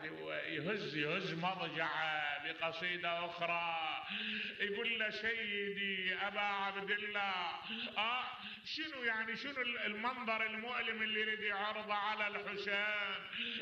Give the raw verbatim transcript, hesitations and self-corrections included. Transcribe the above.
واحد يهز يهز مضجع بقصيدة أخرى يقول له سيدي أبا عبد الله، آه شنو يعني شنو المنظر المؤلم اللي يريد يعرضه على الحسين؟